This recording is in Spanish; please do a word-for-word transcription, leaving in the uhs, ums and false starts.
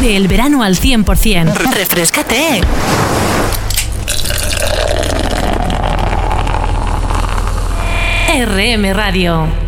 Vive el verano al cien por ciento. ¡Refréscate! R M Radio.